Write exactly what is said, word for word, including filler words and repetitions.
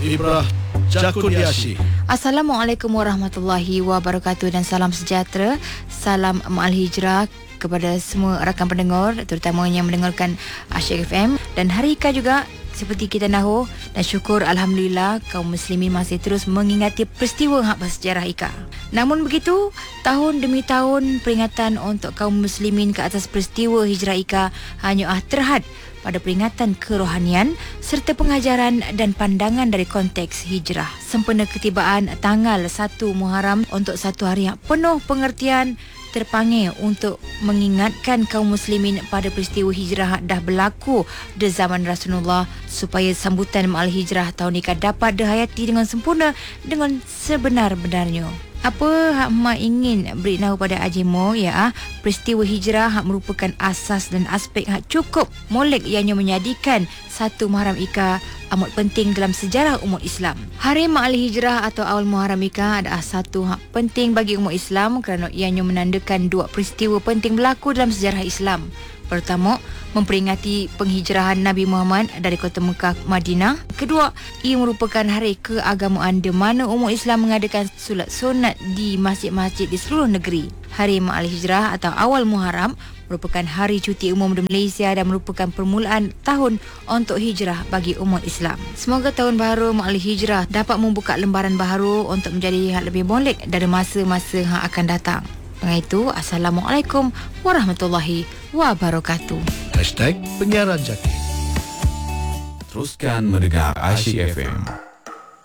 Ibrah Jakudiashi. Assalamualaikum warahmatullahi wabarakatuh dan salam sejahtera. Salam Ma'al Hijrah kepada semua rakan pendengar, terutama yang mendengarkan Asyik F M. Dan hari Ika juga, seperti kita tahu, dan syukur Alhamdulillah kaum muslimin masih terus mengingati peristiwa hak bersejarah Ika. Namun begitu, tahun demi tahun peringatan untuk kaum muslimin ke atas peristiwa hijrah Ika hanya terhad pada peringatan kerohanian serta pengajaran dan pandangan dari konteks hijrah. Sempena ketibaan tanggal satu Muharram untuk satu hari yang penuh pengertian, terpanggil untuk mengingatkan kaum muslimin pada peristiwa hijrah dah berlaku di zaman Rasulullah, supaya sambutan Ma'al Hijrah tahun ini dapat dihayati dengan sempurna dengan sebenar-benarnya. Apa hak mak ingin beritahu pada Ajimo, ya, peristiwa hijrah hak merupakan asas dan aspek hak cukup molek ianya menjadikan satu Muharram Ika amat penting dalam sejarah umat Islam. Hari Ma'al Hijrah atau awal Muharram Ika adalah satu hak penting bagi umat Islam kerana ianya menandakan dua peristiwa penting berlaku dalam sejarah Islam. Pertama, memperingati penghijrahan Nabi Muhammad dari kota Mekah ke Madinah. Kedua, ia merupakan hari keagamaan di mana umat Islam mengadakan solat sunat di masjid-masjid di seluruh negeri. Hari Ma'al Hijrah atau awal Muharram merupakan hari cuti umum di Malaysia dan merupakan permulaan tahun untuk hijrah bagi umat Islam. Semoga tahun baru Ma'al Hijrah dapat membuka lembaran baru untuk menjadi hal lebih molek dari masa-masa yang akan datang. Dengan itu, Assalamualaikum warahmatullahi wabarakatuh. Hashtag Penyiaran Jaki. Teruskan mendengar Asyik F M.